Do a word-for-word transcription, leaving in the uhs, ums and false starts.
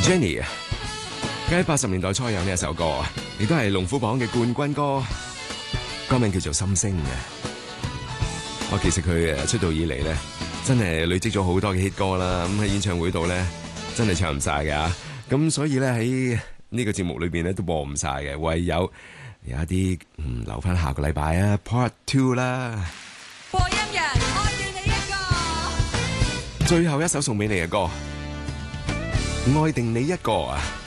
Jenny 啊，佢喺八十年代初有呢一首歌啊，亦都係龍虎榜嘅冠軍歌，歌名叫做《心聲》嘅。我其實佢誒出道以嚟咧，真係累積咗好多嘅 hit 歌啦。咁喺演唱會度咧，真係唱唔晒㗎。咁所以咧喺呢個節目裏邊咧都播唔晒嘅，唯有有一啲嗯留翻下個禮拜啊 Part Two 啦。 播音人愛定你一個， 最後一首送俾你嘅歌，愛定你一個啊！